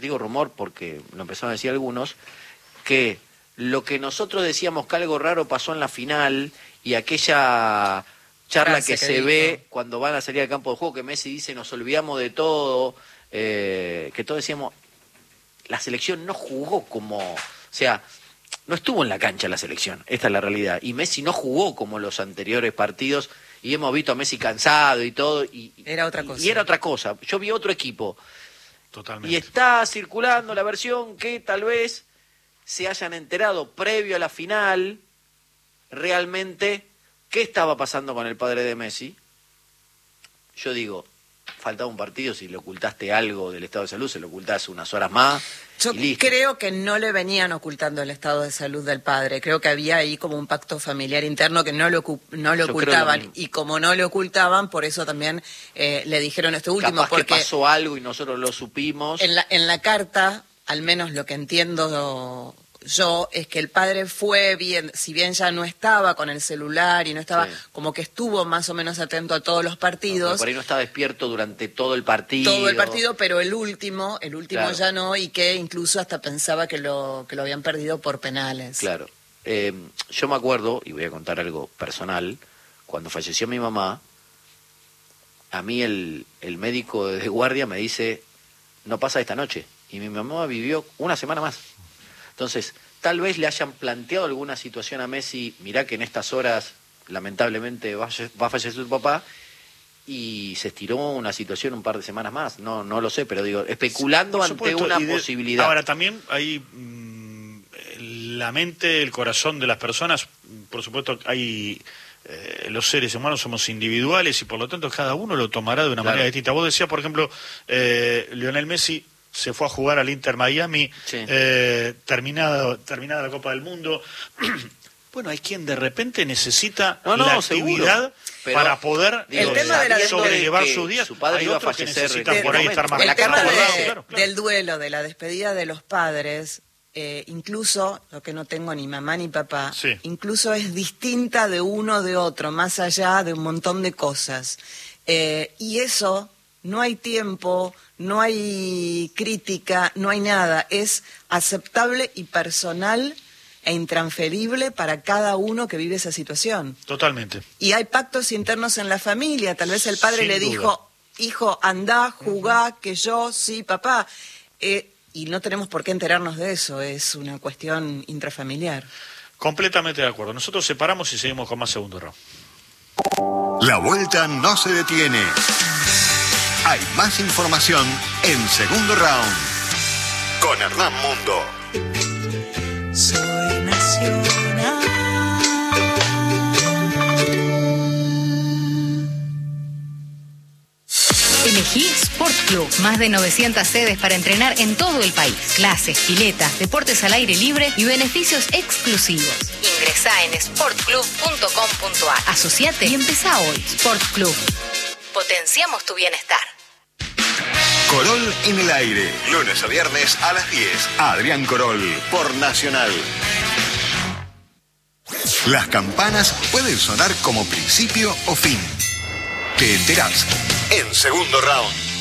digo rumor porque lo empezaron a decir algunos, que lo que nosotros decíamos que algo raro pasó en la final y aquella charla que se ve cuando van a salir al campo de juego, que Messi dice nos olvidamos de todo, que todos decíamos, la selección no jugó como, o sea, no estuvo en la cancha la selección, esta es la realidad, y Messi no jugó como los anteriores partidos, y hemos visto a Messi cansado y todo, y era otra cosa. Y era otra cosa, yo vi otro equipo. Totalmente. Y está circulando la versión que tal vez se hayan enterado previo a la final realmente qué estaba pasando con el padre de Messi. Yo digo, faltaba un partido, si le ocultaste algo del estado de salud, se lo ocultás unas horas más. Yo creo que no le venían ocultando el estado de salud del padre. Creo que había ahí como un pacto familiar interno que no lo ocultaban. Y como no le ocultaban, por eso también le dijeron esto último. Capaz porque que pasó algo y nosotros lo supimos. En la carta, al menos lo que entiendo yo, es que el padre fue bien, si bien ya no estaba con el celular y no estaba, como que estuvo más o menos atento a todos los partidos. No, por ahí no estaba despierto durante todo el partido. Todo el partido, pero el último claro. Ya no, y que incluso hasta pensaba que lo habían perdido por penales. Claro. Yo me acuerdo, y voy a contar algo personal, cuando falleció mi mamá, a mí el médico de guardia me dice, no pasa esta noche. Y mi mamá vivió una semana más. Entonces, tal vez le hayan planteado alguna situación a Messi, mirá que en estas horas, lamentablemente, va a fallecer tu papá, y se estiró una situación un par de semanas más. No lo sé, pero digo, especulando ante una posibilidad. Ahora, también hay la mente, el corazón de las personas, por supuesto, hay... los seres humanos somos individuales y por lo tanto cada uno lo tomará de una manera distinta. Vos decías, por ejemplo, Lionel Messi se fue a jugar al Inter Miami, terminada la Copa del Mundo. Bueno, hay quien de repente necesita la actividad para poder sobrellevar sus días. Su padre iba a fallecer, que necesitan por ahí estar más del duelo, de la despedida de los padres, incluso, lo que no tengo ni mamá ni papá, incluso es distinta de uno de otro, más allá de un montón de cosas. Y eso, no hay tiempo, no hay crítica, no hay nada. Es aceptable y personal e intransferible para cada uno que vive esa situación. Totalmente. Y hay pactos internos en la familia. Tal vez el padre le dijo, hijo, andá, jugá, que yo, sí, papá. Y no tenemos por qué enterarnos de eso, es una cuestión intrafamiliar. Completamente de acuerdo. Nosotros separamos y seguimos con más segundo round. La vuelta no se detiene. Hay más información en segundo round. Con Hernán Mundo. Soy nacional. Elegí Sport Club. Más de 900 sedes para entrenar en todo el país. Clases, piletas, deportes al aire libre y beneficios exclusivos. Ingresá en sportclub.com.ar. Asociate y empezá hoy. Sport Club. Potenciamos tu bienestar. Corol en el aire. Lunes a viernes a las 10. Adrián Corol por Nacional. Las campanas pueden sonar como principio o fin. Te enterás en segundo round.